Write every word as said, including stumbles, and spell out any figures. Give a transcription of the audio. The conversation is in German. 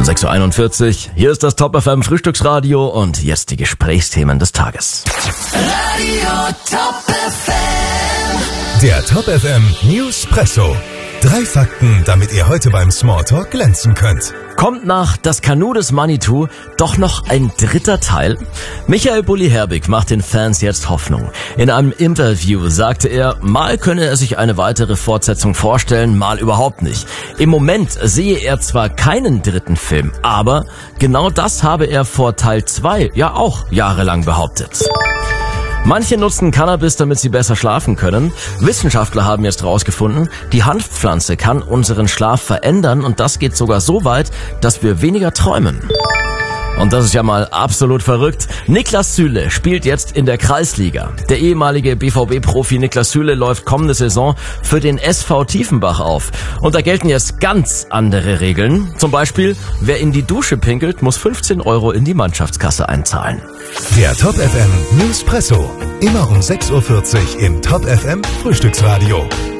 Um sechs Uhr einundvierzig, hier ist das Top F M Frühstücksradio und jetzt die Gesprächsthemen des Tages. Radio Top F M. Der Top F M Newspresso. Drei Fakten, damit ihr heute beim Smalltalk glänzen könnt. Kommt nach Das Kanu des Manitou doch noch ein dritter Teil? Michael Bulli-Herbig macht den Fans jetzt Hoffnung. In einem Interview sagte er, mal könne er sich eine weitere Fortsetzung vorstellen, mal überhaupt nicht. Im Moment sehe er zwar keinen dritten Film, aber genau das habe er vor Teil zwei ja auch jahrelang behauptet. Manche nutzen Cannabis, damit sie besser schlafen können. Wissenschaftler haben jetzt herausgefunden, die Hanfpflanze kann unseren Schlaf verändern und das geht sogar so weit, dass wir weniger träumen. Und das ist ja mal absolut verrückt. Niklas Süle spielt jetzt in der Kreisliga. Der ehemalige B V B-Profi Niklas Süle läuft kommende Saison für den S V Tiefenbach auf. Und da gelten jetzt ganz andere Regeln. Zum Beispiel, wer in die Dusche pinkelt, muss fünfzehn Euro in die Mannschaftskasse einzahlen. Der Top F M Newspresso. Immer um sechs Uhr vierzig im Top F M Frühstücksradio.